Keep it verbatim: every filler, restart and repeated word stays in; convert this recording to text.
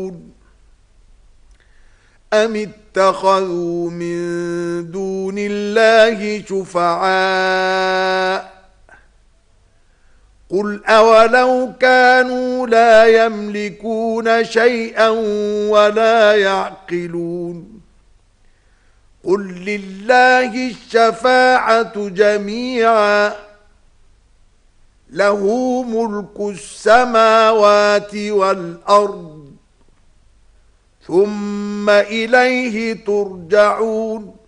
أم اتخذوا من دون الله شفعاء قل أولو كانوا لا يملكون شيئا ولا يعقلون قل لله الشفاعة جميعا له ملك السماوات والأرض ثم إليه ترجعون